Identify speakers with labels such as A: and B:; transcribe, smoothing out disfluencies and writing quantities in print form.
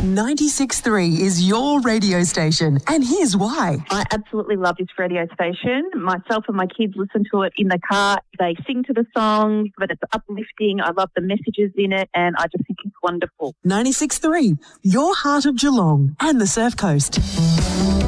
A: 96.3 is your radio station, and here's why.
B: I absolutely love this radio station. Myself and my kids listen to it in the car. They sing to the songs, but it's uplifting. I love the messages in it, and I just think it's wonderful.
A: 96.3, your heart of Geelong and the Surf Coast.